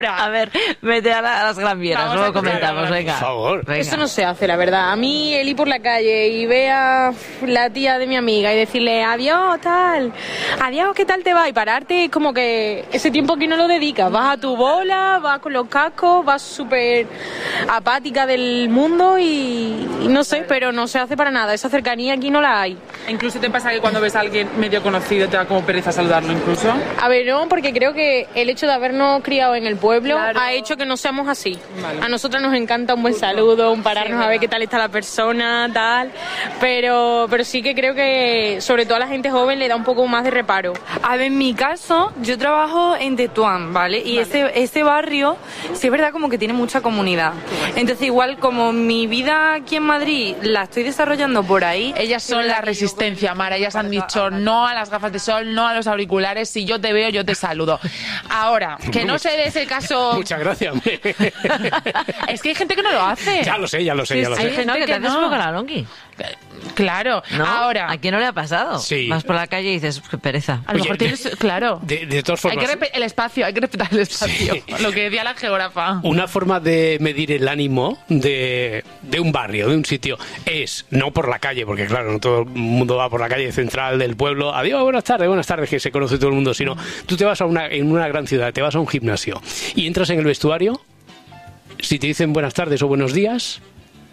A ver, vete a las Gran Vieras, luego comentamos, venga. Por favor. Venga. Eso no se hace, la verdad. A mí el ir por la calle y ver a la tía de mi amiga y decirle adiós, tal, adiós, ¿qué tal te va? Y pararte, es como que ese tiempo aquí no lo dedicas. Vas a tu bola, vas con los cascos, vas súper apática del mundo y no sé, pero no se hace para nada. Esa cercanía aquí no la hay. Incluso te pasa que cuando ves a alguien medio conocido te da como pereza saludarlo incluso. A ver, no, porque creo que el hecho de habernos criado en el pueblo Claro. ha hecho que no seamos así. Vale. A nosotras nos encanta un buen saludo, un pararnos a ver qué tal está la persona, tal. Pero sí que creo que sobre todo a la gente joven le da un poco más de reparo. A ver, en mi caso, yo trabajo en Tetuán, ¿vale? Y ese barrio, sí es verdad como que tiene mucha comunidad. Entonces, igual como mi vida aquí en Madrid la estoy desarrollando por ahí... Ellas son la resistencia, Mara. Ellas han dicho no a las gafas de sol, no a los auriculares. Si yo te veo, yo te saludo. Ahora, que no se dé ese caso... Muchas gracias. Es que hay gente que no lo hace. Ya lo sé. Hay gente que te haces con la longi. Claro. ¿No? Ahora... ¿A quién no le ha pasado? Sí. Vas por la calle y dices, qué pereza. A lo mejor tienes... Claro. De todas formas... Hay que respetar el espacio. Sí. Lo que decía la geógrafa. Una forma de medir el ánimo de un barrio, de un sitio, es no por la calle, porque claro, no todo el mundo va por la calle central del pueblo, adiós, buenas tardes, que se conoce todo el mundo, sino tú te vas en una gran ciudad, te vas a un gimnasio y entras en el vestuario, si te dicen buenas tardes o buenos días...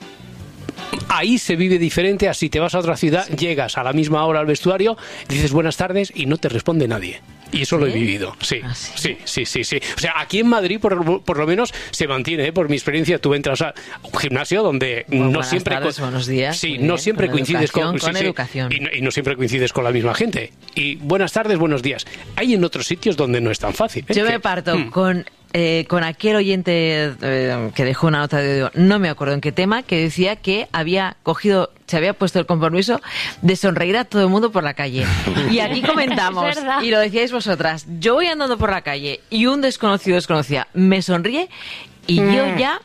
Ahí se vive diferente a si te vas a otra ciudad, llegas a la misma hora al vestuario, dices buenas tardes y no te responde nadie. Y eso lo he vivido, sí. ¿Ah, sí? Sí. O sea, aquí en Madrid por lo menos se mantiene, por mi experiencia, tú entras a un gimnasio donde no siempre... Buenos días. Sí, Muy no bien, siempre coincides con educación. Y no siempre coincides con la misma gente. Y buenas tardes, buenos días. Hay en otros sitios donde no es tan fácil. Yo me parto con aquel oyente que dejó una nota de audio, no me acuerdo en qué tema, que decía que se había puesto el compromiso de sonreír a todo el mundo por la calle. Y aquí comentamos, y lo decíais vosotras, yo voy andando por la calle y un desconocida me sonríe y yo ya...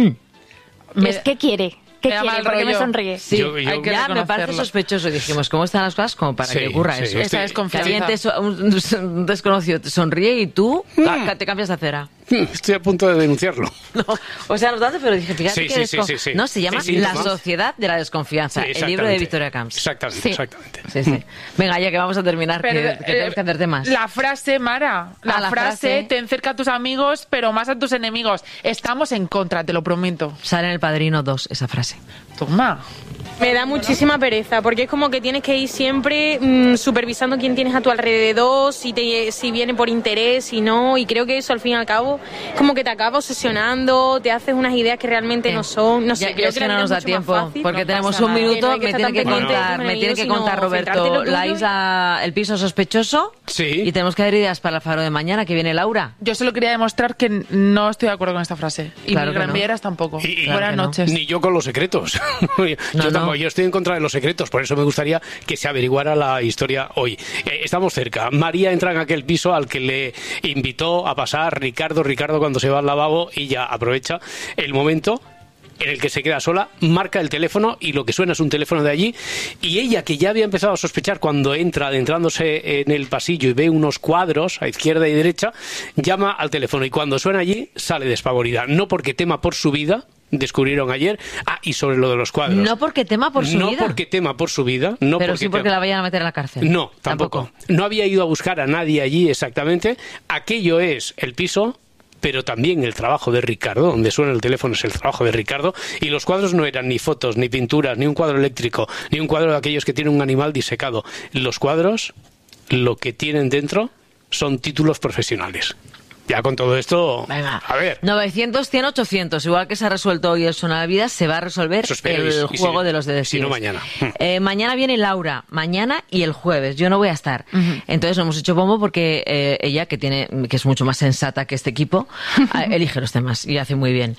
¿Qué quiere? ¿Qué Me da quiere? mal ¿Por qué me rollo. sonríe? Sí, Hay que ya me parece reconocerlo. sospechoso. Dijimos, ¿cómo están las cosas? Como para Sí, que ocurra sí, eso. Esa desconfianza. Un desconocido te sonríe y tú te cambias de acera. Estoy a punto de denunciarlo. No, o sea, no tanto, pero dije, fíjate Sí. No, se llama Sí, La ¿no? Sociedad de la Desconfianza, Sí, el libro de exactamente. Victoria Camps. Exactamente. Sí. Venga, ya que vamos a terminar, Pero, que tenemos que hacer temas. La frase, Mara, la frase te encerca a tus amigos, pero más a tus enemigos. Estamos en contra, te lo prometo. Sale en El Padrino 2 esa frase. Toma. Me da muchísima pereza, porque es como que tienes que ir siempre supervisando quién tienes a tu alrededor, si viene por interés, si no, y creo que eso al fin y al cabo como que te acaba obsesionando, te haces unas ideas que realmente no son, no sé, Ya creo es que que la no vida nos es da mucho más tiempo, fácil. porque No tenemos pasa un nada. minuto. Que no hay Me estar tiene tan que pendiente de tus contar enemigos, sino centrarte en Roberto, lo la tuyo. isla, el piso sospechoso. Sí. Y tenemos que dar ideas para el faro de mañana, que viene Laura. Yo solo quería demostrar que no estoy de acuerdo con esta frase. Y Claro mis que Gran no. Vieras tampoco. Y- Buenas Claro que no. noches. Ni yo con los secretos. No. Yo estoy en contra de los secretos, por eso me gustaría que se averiguara la historia hoy. Estamos cerca. María entra en aquel piso al que le invitó a pasar Ricardo cuando se va al lavabo, y ya aprovecha el momento en el que se queda sola, marca el teléfono y lo que suena es un teléfono de allí, y ella, que ya había empezado a sospechar cuando entra adentrándose en el pasillo y ve unos cuadros a izquierda y derecha, llama al teléfono y cuando suena allí sale despavorida, no porque tema por su vida, descubrieron ayer. Y sobre lo de los cuadros, No porque tema por su vida. no porque tema por su vida, no Pero porque sí porque la vayan a meter en la cárcel. no, tampoco. No había ido a buscar a nadie allí exactamente. Aquello es el piso, pero también el trabajo de Ricardo, donde suena el teléfono es el trabajo de Ricardo, y los cuadros no eran ni fotos, ni pinturas, ni un cuadro eléctrico, ni un cuadro de aquellos que tienen un animal disecado. Los cuadros, lo que tienen dentro son títulos profesionales. Ya con todo esto, Venga. a ver. 900, 100, 800. Igual que se ha resuelto hoy el Suena la Vida, se va a resolver Eso espero, el y juego si- de los si deciles. no, mañana. Mañana viene Laura, mañana y el jueves. Yo no voy a estar. Entonces lo hemos hecho bombo porque ella, que es mucho más sensata que este equipo, elige los temas y hace muy bien.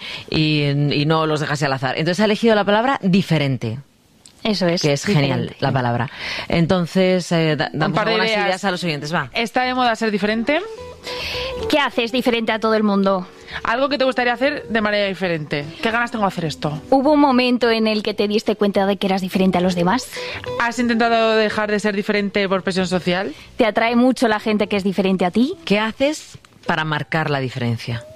Y no los deja así al azar. Entonces ha elegido la palabra diferente. Eso es. Que es genial diferente. la palabra. Entonces, damos par de algunas ideas. ideas a los oyentes. Va. ¿Está de moda ser diferente? ¿Qué haces diferente a todo el mundo? Algo que te gustaría hacer de manera diferente. ¿Qué ganas tengo de hacer esto? ¿Hubo un momento en el que te diste cuenta de que eras diferente a los demás? ¿Has intentado dejar de ser diferente por presión social? ¿Te atrae mucho la gente que es diferente a ti? ¿Qué haces para marcar la diferencia?